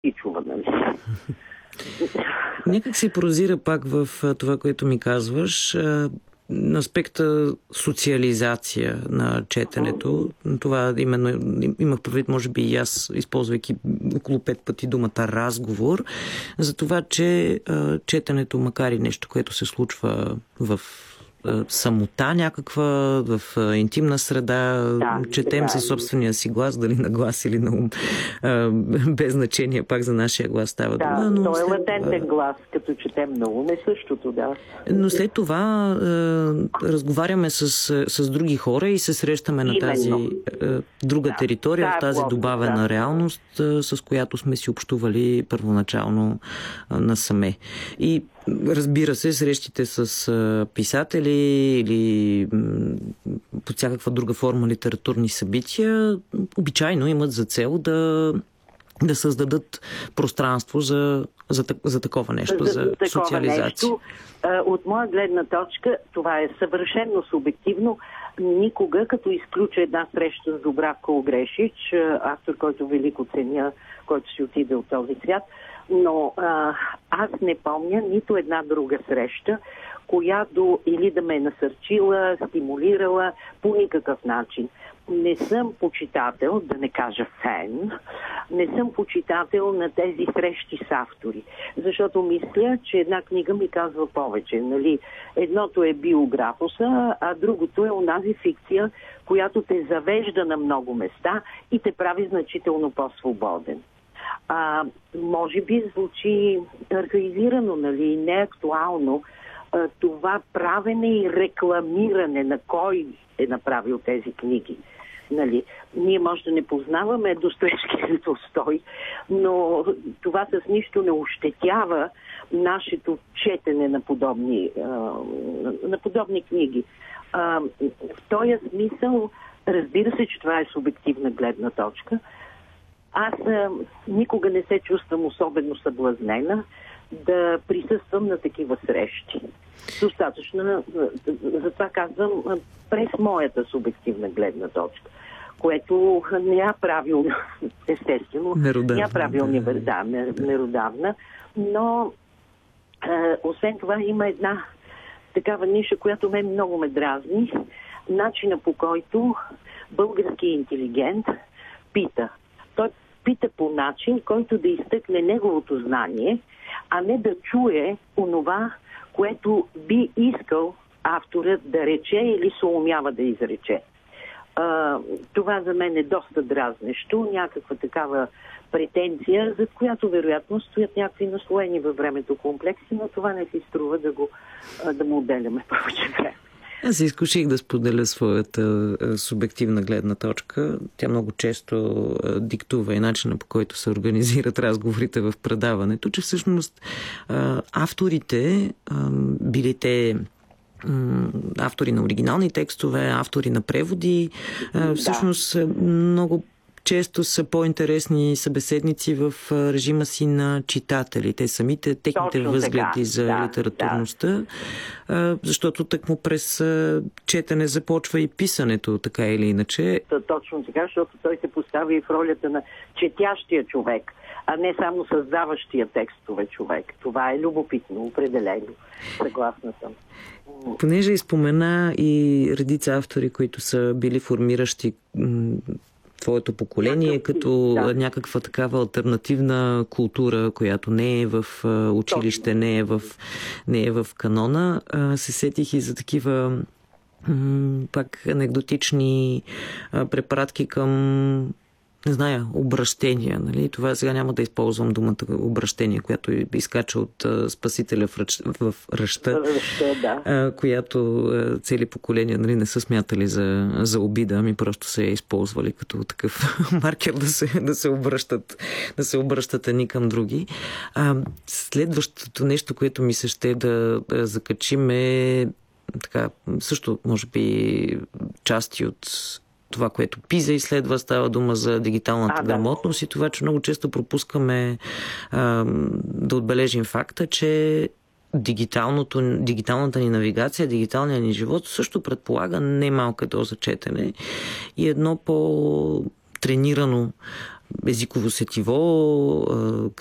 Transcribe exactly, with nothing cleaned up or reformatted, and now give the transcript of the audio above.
и чува, нали? Някак се прозира пак в това, което ми казваш, на аспекта социализация на четенето. Това именно имах предвид, може би и аз, използвайки около пет пъти думата разговор, за това, че четенето, макар и нещо, което се случва в самота някаква, в интимна среда, да, четем със собствения си глас, дали на глас или на ум. Без значение пак за нашия глас става да, дума. Но той е след... латентен глас, като четем на ум е същото, да. Но след това е, разговаряме с, с други хора и се срещаме на тази е, друга да, територия, да, в тази добавена да. реалност, е, с която сме си общували първоначално е, насаме. И разбира се, срещите с а, писатели или м, под всякаква друга форма литературни събития обичайно имат за цел да, да създадат пространство за, за, за такова нещо, за, за такова социализация. Нещо, от моя гледна точка, това е съвършено субективно. Никога, като изключа една среща с Дубравко Грешич, автор, който велико ценя, който си отиде от този свят, но а, аз не помня нито една друга среща, която или да ме е насърчила, стимулирала по никакъв начин. Не съм почитател, да не кажа фен, не съм почитател на тези срещи с автори, защото мисля, че една книга ми казва повече. Нали? Едното е биографоса, а другото е онази фикция, която те завежда на много места и те прави значително по-свободен. А, може би звучи архаизирано, нали, неактуално а, това правене и рекламиране на кой е направил тези книги. Нали. Ние може да не познаваме Достоевски или Толстой, но това с нищо не ощетява нашето четене на подобни, а, на подобни книги. А, в този смисъл, разбира се, че това е субективна гледна точка. Аз а, никога не се чувствам особено съблазнена да присъствам на такива срещи. Достатъчно, затова казвам, през моята субективна гледна точка, което не е правилно, естествено, меродавна, не е правилно, да, меродавна, но а, освен това има една такава ниша, която мен много ме дразни, начина по който български интелигент пита. Той пита по начин, който да изтъкне неговото знание, а не да чуе онова, което би искал авторът да рече или се умява да изрече. А, това за мен е доста дразнещо, някаква такава претенция, за която вероятно стоят някакви наслоени във времето комплекси, но това не си струва да, го, да му отделяме повече време. Аз се изкуших да споделя своята а, субективна гледна точка. Тя много често а, диктува и начина, по който се организират разговорите в предаването, че всъщност а, авторите, а, били те автори на оригинални текстове, автори на преводи, а, всъщност да. много често са по-интересни събеседници в режима си на читатели. Те самите, техните Точно възгледи така. за да, литературността, да. защото тъкмо през четене започва и писането, така или иначе. Точно така, защото той се постави и в ролята на четящия човек, а не само създаващия текстове човек. Това е любопитно, определено. Съгласна съм. Понеже изпомена и редица автори, които са били формиращи твоето поколение, като да. някаква такава алтернативна култура, която не е в училище, не е в, не е в канона, се сетих и за такива м- пак анекдотични препаратки към не зная, обращения. Нали? Това сега няма да използвам думата обращение, която изкача от а, Спасителя в, ръч, в ръща, да. а, която а, цели поколения нали, не са смятали за, за обида, ами просто се е използвали като такъв маркер да се, да се обръщат да се обръщат едни към други. А, следващото нещо, което ми се ще да, да закачим е така, също, може би, части от това, което Пиза изследва, става дума за дигиталната а, грамотност да. и това, че много често пропускаме а, да отбележим факта, че дигиталното, дигиталната ни навигация, дигиталният ни живот също предполага немалка доза четене и едно по-тренирано езиково сетиво,